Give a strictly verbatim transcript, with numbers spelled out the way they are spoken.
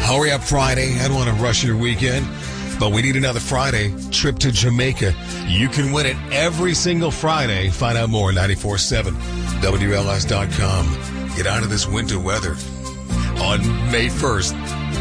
Hurry up Friday. I don't want to rush your weekend, but we need another Friday trip to Jamaica. You can win it every single Friday. Find out more at nine four seven W L S dot com. Get out of this winter weather on May first.